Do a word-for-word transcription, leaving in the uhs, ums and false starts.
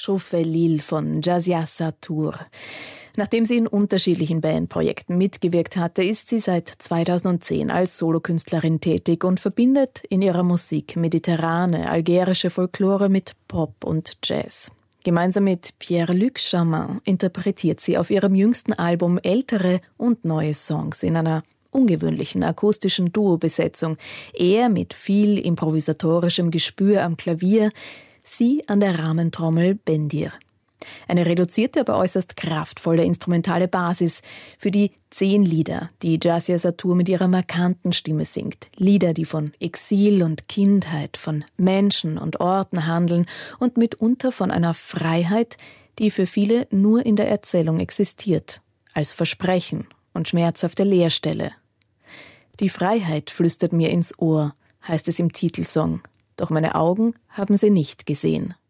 Chauffe Lille von Jazia Satour. Nachdem sie in unterschiedlichen Bandprojekten mitgewirkt hatte, ist sie seit zweitausendzehn als Solokünstlerin tätig und verbindet in ihrer Musik mediterrane, algerische Folklore mit Pop und Jazz. Gemeinsam mit Pierre-Luc Charmant interpretiert sie auf ihrem jüngsten Album ältere und neue Songs in einer ungewöhnlichen akustischen Duo-Besetzung. Er mit viel improvisatorischem Gespür am Klavier, sie an der Rahmentrommel Bendir. Eine reduzierte, aber äußerst kraftvolle instrumentale Basis für die zehn Lieder, die Jazia Satour mit ihrer markanten Stimme singt. Lieder, die von Exil und Kindheit, von Menschen und Orten handeln und mitunter von einer Freiheit, die für viele nur in der Erzählung existiert, als Versprechen und schmerzhafte Leerstelle. Die Freiheit flüstert mir ins Ohr, heißt es im Titelsong, doch meine Augen haben sie nicht gesehen.